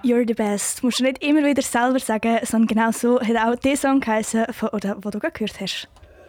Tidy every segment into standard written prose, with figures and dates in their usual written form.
You're the best. Musst du nicht immer wieder selber sagen, sondern genau so hat auch der Song geheißen, den du gerade gehört hast.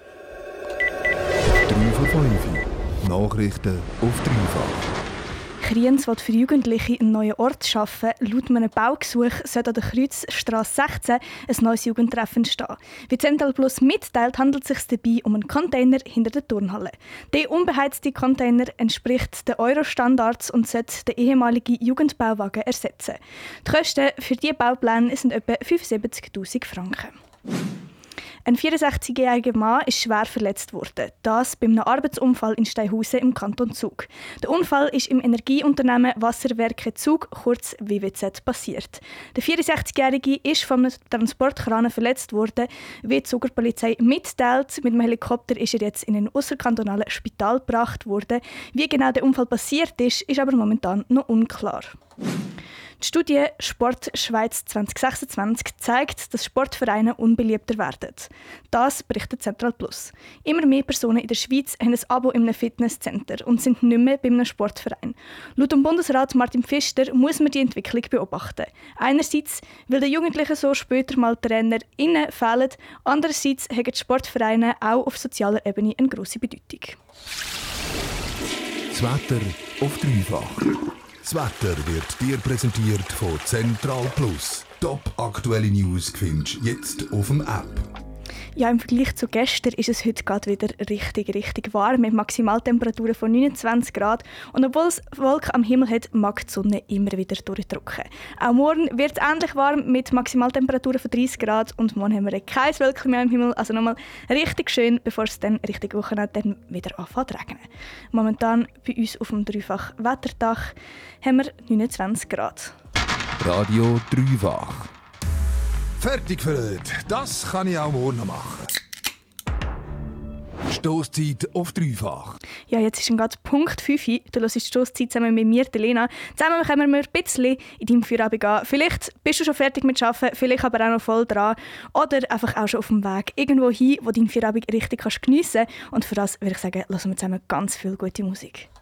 3 vor 5. Nachrichten auf dreifach. Kriens will für Jugendliche einen neuen Ort schaffen. Laut einem Baugesuch soll an der Kreuzstrasse 16 ein neues Jugendtreffen entstehen. Wie Central Plus mitteilt, handelt es sich dabei um einen Container hinter der Turnhalle. Der unbeheizte Container entspricht den Euro-Standards und sollte den ehemaligen Jugendbauwagen ersetzen. Die Kosten für diese Baupläne sind etwa 75'000 Franken. Ein 64-jähriger Mann ist schwer verletzt worden. Das bei einem Arbeitsunfall in Steinhausen im Kanton Zug. Der Unfall ist im Energieunternehmen Wasserwerke Zug, kurz WWZ, passiert. Der 64-jährige ist von einem Transportkran verletzt worden. Wie die Zuger Polizei mitteilt, mit dem Helikopter ist er jetzt in ein ausserkantonales Spital gebracht worden. Wie genau der Unfall passiert ist aber momentan noch unklar. Die Studie Sport Schweiz 2026 zeigt, dass Sportvereine unbeliebter werden. Das berichtet Central Plus. Immer mehr Personen in der Schweiz haben ein Abo in einem Fitnesscenter und sind nicht mehr bei einem Sportverein. Laut dem Bundesrat Martin Pfister muss man die Entwicklung beobachten. Einerseits, weil den Jugendlichen so später mal TrainerInnen fehlen, andererseits haben die Sportvereine auch auf sozialer Ebene eine grosse Bedeutung. Das Wetter auf dreifach. Das Wetter wird dir präsentiert von Central Plus. Top aktuelle News findest du jetzt auf dem App. Ja, im Vergleich zu gestern ist es heute gerade wieder richtig warm mit Maximaltemperaturen von 29 Grad. Und obwohl es Wolken am Himmel hat, mag die Sonne immer wieder durchdrücken. Auch morgen wird es ähnlich warm mit Maximaltemperaturen von 30 Grad und morgen haben wir kein Wölkchen mehr am Himmel. Also nochmal richtig schön, bevor es dann Richtung Wochenende dann wieder anfängt zu regnen. Momentan bei uns auf dem dreifach Wetterdach haben wir 29 Grad. Radio dreifach. Fertig für heute. Das kann ich auch morgen noch machen. Stosszeit auf dreifach. Ja, jetzt ist gerade Punkt 5. Du hörst die Stosszeit zusammen mit mir, Lena. Zusammen können wir ein bisschen in deinem Feierabend gehen. Vielleicht bist du schon fertig mit Arbeiten, vielleicht aber auch noch voll dran. Oder einfach auch schon auf dem Weg irgendwo hin, wo deinen Feierabend richtig geniessen kannst. Und für das würde ich sagen, hören wir zusammen ganz viel gute Musik.